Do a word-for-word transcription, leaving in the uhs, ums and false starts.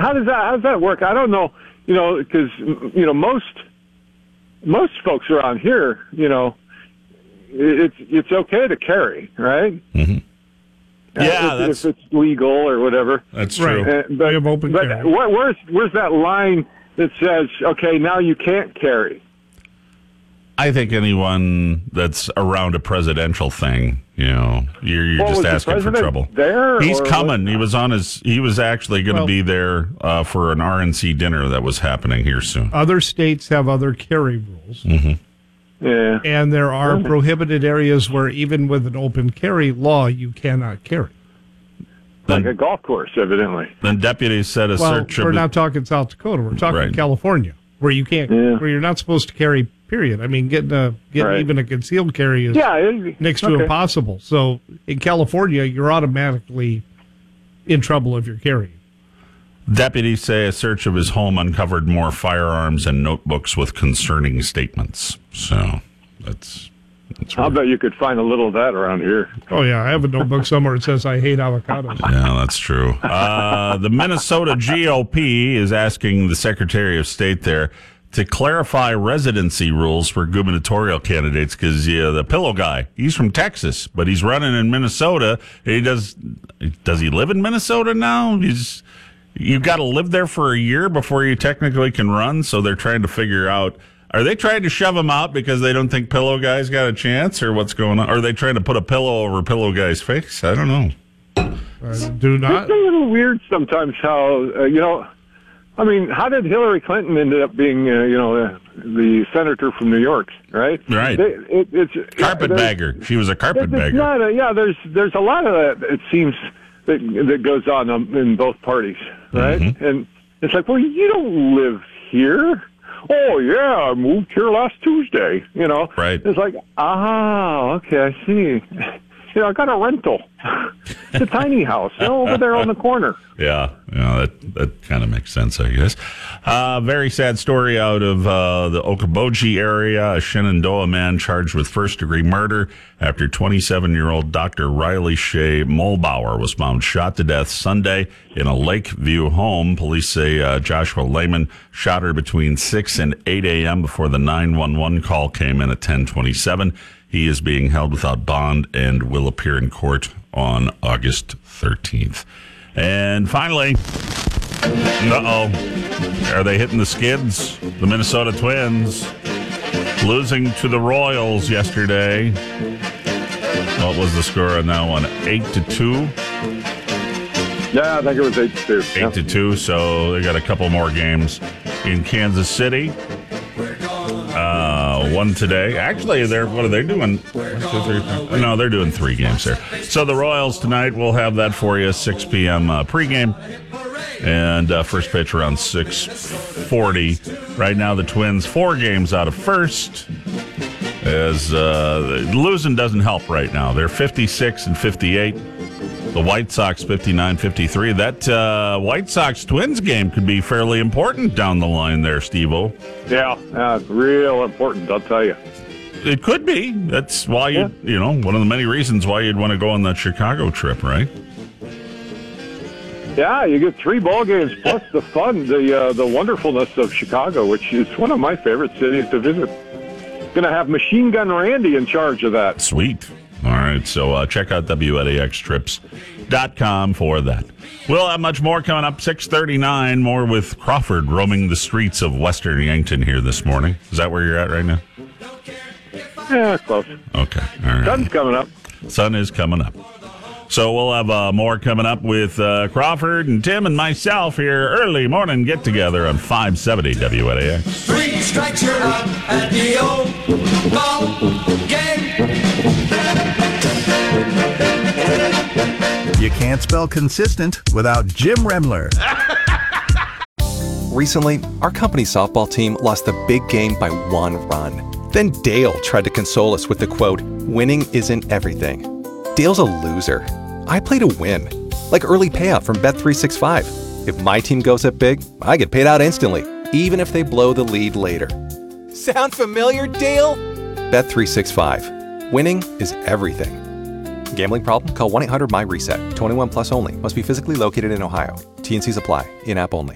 how does that how does that work? I don't know. You know, because you know most most folks around here, you know, it's it's okay to carry, right? Mm-hmm. Yeah, if, that's, if it's legal or whatever. That's true. Right. Uh, but we have open but carry. where, where's where's that line that says, okay, now you can't carry? I think anyone that's around a presidential thing, you know, you're, you're Well, just was the asking for president trouble. there, He's or coming. what? He was on his. He was actually going to Well- be there uh, for an R N C dinner that was happening here soon. Other states have other carry rules. Mm-hmm. Yeah. And there are prohibited areas where even with an open carry law, you cannot carry. Like Then, a golf course, evidently. then deputies said a Well, search we're of the, not talking South Dakota. We're talking Right. California, where you can't, Yeah. where you're not supposed to carry. Period. I mean, getting a getting Right. even a concealed carry is Yeah. It, next to okay. impossible. So in California, you're automatically in trouble if you're carrying. Deputies say a search of his home uncovered more firearms and notebooks with concerning statements. So that's. that's I'll weird. bet you could find a little of that around here. Oh yeah, I have a notebook somewhere that says I hate avocados. Yeah, that's true. Uh, the Minnesota G O P is asking the Secretary of State there to clarify residency rules for gubernatorial candidates because yeah, the pillow guy, he's from Texas, but he's running in Minnesota. He does. Does he live in Minnesota now? He's. You got to live there for a year before you technically can run. So they're trying to figure out. Are they trying to shove him out because they don't think Pillow Guy's got a chance, or what's going on? Are they trying to put a pillow over Pillow Guy's face? I don't know. Uh, do not. It's a little weird sometimes how, uh, you know, I mean, how did Hillary Clinton end up being, uh, you know, uh, the senator from New York, right? Right. They, it, it's Carpetbagger. She was a It's carpetbagger. not a, yeah, there's there's a lot of that, it seems, that, that goes on um, in both parties, right? Mm-hmm. And it's like, well, you don't live here. Oh, yeah, I moved here last Tuesday, you know. Right. It's like, ah, okay, I see. You know, I got a rental. It's a tiny house, you know, over there on the corner. Yeah, yeah, that that kind of makes sense, I guess. Uh, very sad story out of uh, the Okoboji area. A Shenandoah man charged with first-degree murder after twenty-seven-year-old Doctor Riley Shea Mulbauer was found shot to death Sunday in a Lakeview home. Police say uh, Joshua Lehman shot her between six and eight a.m. before the nine one one call came in at ten twenty-seven. He is being held without bond and will appear in court on August thirteenth. And finally, uh-oh, are they hitting the skids? The Minnesota Twins losing to the Royals yesterday. What was the score on that one? Eight to two? Yeah, I think it was eight to two. Eight to two, so they got a couple more games in Kansas City. Uh, one today. Actually, they're what are they doing? One, two, three, four. No, they're doing three games there. So the Royals tonight, we'll have that for you, six p.m. Uh, pregame, and uh, first pitch around six forty. Right now, the Twins four games out of first. As uh, losing doesn't help right now. They're fifty-six and fifty-eight. The White Sox fifty-nine fifty-three. That uh, White Sox-Twins game could be fairly important down the line there, Steve-O. Yeah, yeah, it's real important, I'll tell you. It could be. That's why you, Yeah. you know, one of the many reasons why you'd want to go on that Chicago trip, right? Yeah, you get three ball games plus the fun, the uh, the wonderfulness of Chicago, which is one of my favorite cities to visit. Going to have Machine Gun Randy in charge of that. Sweet. All right, so uh, check out W L A X trips dot com for that. We'll have much more coming up, six thirty-nine, more with Crawford roaming the streets of Western Yankton here this morning. Is that where you're at right now? Yeah, close. Okay, all right. Sun's coming up. Sun is coming up. So we'll have uh, more coming up with uh, Crawford and Tim and myself here early morning get-together on five seventy W L A X. Three strikes, you're out at the old ball game. You can't spell consistent without Jim Remler. Recently, our company's softball team lost the big game by one run. Then Dale tried to console us with the quote, "Winning isn't everything." Dale's a loser. I play to win. Like early payout from Bet three sixty-five. If my team goes up big, I get paid out instantly, even if they blow the lead later. Sound familiar, Dale? Bet three sixty-five. Winning is everything. Gambling problem? Call one eight hundred M Y RESET. twenty-one plus only. Must be physically located in Ohio. T and Cs apply. In-app only.